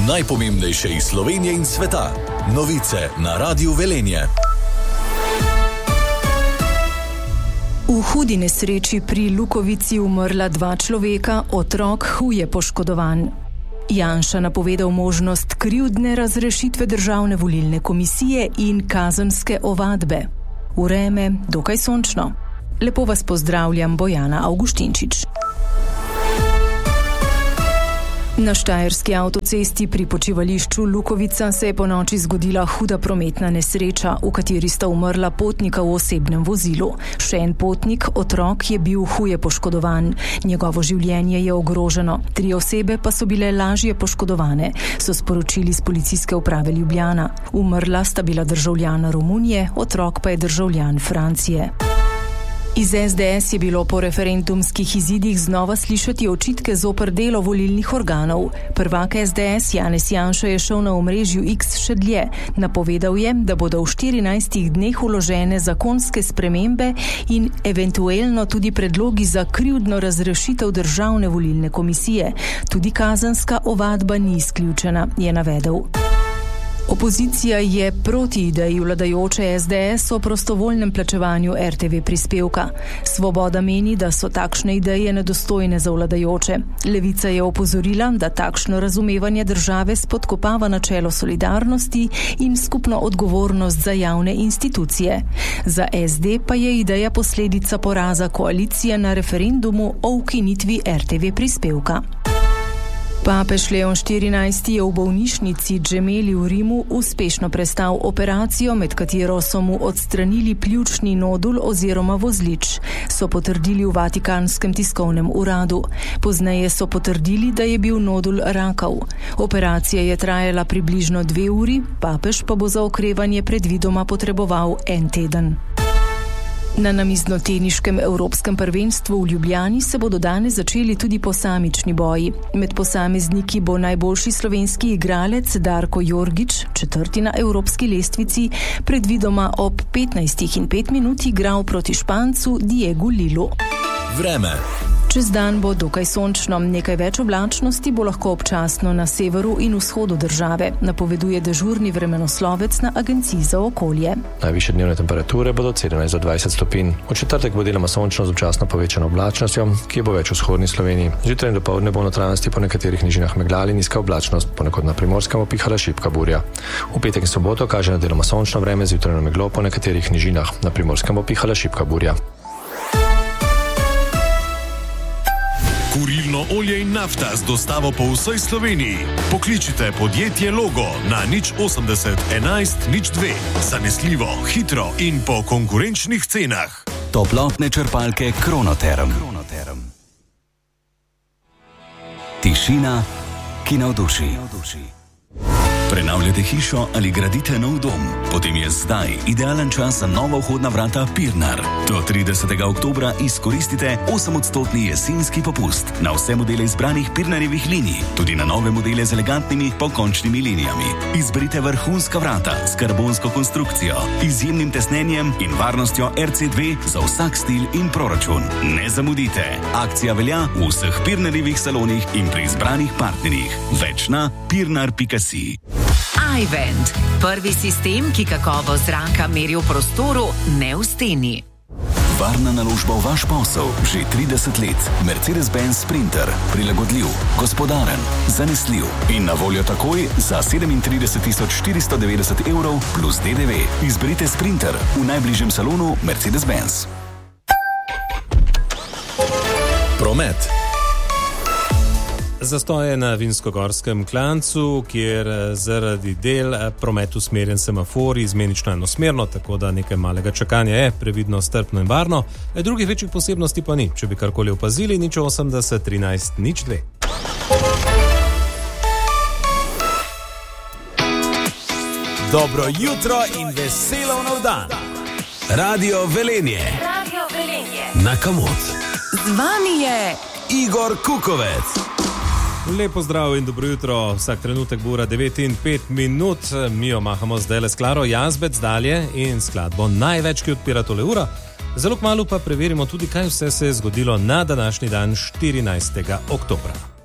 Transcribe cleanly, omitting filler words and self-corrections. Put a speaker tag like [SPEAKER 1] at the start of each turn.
[SPEAKER 1] najpomembnejše iz Slovenije in sveta. Novice na Radiu Velenje.
[SPEAKER 2] V hudi nesreči pri Lukovici umrla 2 človeka, otrok huje poškodovan. Janša napovedal možnost krivdne razrešitve Državne volilne komisije in kazenske ovadbe. Vreme dokaj sončno. Lepo vas pozdravljam, Bojana Avguštinčič. Na štajerski avtocesti pri počivališču Lukovica se je ponoči zgodila huda prometna nesreča, v kateri sta umrla potnika v osebnem vozilu. Še en potnik, otrok, je bil huje poškodovan. Njegovo življenje je ogroženo. 3 osebe pa so bile lažje poškodovane, so sporočili z Policijske uprave Ljubljana. Umrla sta bila državljana Romunije, otrok pa je državljan Francije. Iz SDS je bilo po referendumskih izidih znova slišati očitke zoper delo volilnih organov. Prvak SDS Janez Janša je šel na omrežju X še dlje. Napovedal je, da bodo v 14 dneh vložene zakonske spremembe in eventualno tudi predlogi za krivdno razrešitev Državne volilne komisije. Tudi kazenska ovadba ni izključena, je navedel. Opozicija je proti ideji vladajoče SDS o prostovoljnem plačevanju RTV prispevka. Svoboda meni, da so takšne ideje nedostojne za vladajoče. Levica je opozorila, da takšno razumevanje države spodkopava načelo solidarnosti in skupno odgovornost za javne institucije. Za SD pa je ideja posledica poraza koalicije na referendumu o ukinitvi RTV prispevka. Papež Leon XIV je v bolnišnici Gemelli v Rimu uspešno prestal operacijo, med katero so mu odstranili pljučni nodul oziroma vozlič, so potrdili v Vatikanskem tiskovnem uradu. Pozneje so potrdili, da je bil nodul rakav. Operacija je trajala približno 2 uri, papež pa bo za okrevanje predvidoma potreboval 1 teden. Na namiznoteniškem evropskem prvenstvu v Ljubljani se bodo danes začeli tudi posamični boji. Med posamezniki bo najboljši slovenski igralec Darko Jorgič, 4. na evropski lestvici, predvidoma ob 15:05 igral proti Špancu Diegu Lilu.
[SPEAKER 1] Vreme.
[SPEAKER 2] Čez dan bo dokaj sončno, nekaj več oblačnosti bo lahko občasno na severu in vzhodu države, napoveduje dežurni vremenoslovec na Agenciji za okolje.
[SPEAKER 3] Najvišje dnevne temperature bodo od 17 do 20 stopinj. V četrtek bo deloma sončno z občasno povečano oblačnostjo, ki bo več v vzhodni Sloveniji. Zjutraj in dopoldne bo v notranjosti po nekaterih nižinah megla in nizka oblačnost, ponekod na Primorskem bo pihala šibka burja. V petek in soboto kaže na deloma sončno vreme, zjutraj meglo, po nekaterih nižinah na Primorskem bo pihala šibka burja.
[SPEAKER 4] Kurilno olje in nafta z dostavo po vsej Sloveniji. Pokličite podjetje Logo na 080 11 02. Zanesljivo, hitro in po konkurenčnih cenah.
[SPEAKER 5] Toplotne črpalke Kronoterm. Tišina, ki navduši. Prenavljate hišo ali gradite nov dom? Potem je zdaj idealen čas za nova vhodna vrata Pirnar. Do 30. oktobra izkoristite 8% jesenski popust na vse modele izbranih Pirnarjevih linij, tudi na nove modele z elegantnimi pokončnimi linijami. Izberite vrhunska vrata s karbonsko konstrukcijo, izjemnim tesnenjem in varnostjo RC2 za vsak stil in proračun. Ne zamudite! Akcija velja v vseh Pirnarjevih salonih in pri izbranih partnerjih. Več na pirnar.si.
[SPEAKER 6] iVent, prvi sistem, ki kakovost zraka meri v prostoru, ne v steni.
[SPEAKER 5] Varna naložba v vaš posel že 30 let. Mercedes-Benz Sprinter. Prilagodljiv, gospodaren, zanesljiv in na voljo takoj za 37 490 evrov plus DDV. Izberite Sprinter v najbližjem salonu Mercedes-Benz.
[SPEAKER 1] Promet.
[SPEAKER 7] Zastoje na Vinskogorskem klancu, kjer zaradi del promet usmerjen semafor izmenično enosmerno, tako da nekaj malega čakanja je, previdno, strpno in varno. Drugih večjih posebnosti pa ni. Če bi karkoli opazili, 080 13 02.
[SPEAKER 8] Dobro jutro in veselo nov dan. Radio Velenje. Na Kamot.
[SPEAKER 6] Z vami je
[SPEAKER 8] Igor Kukovec.
[SPEAKER 7] Lepo zdrav in dobro jutro. Vsak trenutek bo ura 9 in 5 minut. Mi jo mahamo zdaj le s Klaro Jazbec dalje in skladbo Največ, ki odpira tole ura. Zelo kmalu pa preverimo tudi, kaj vse se je zgodilo na današnji dan 14. oktobra.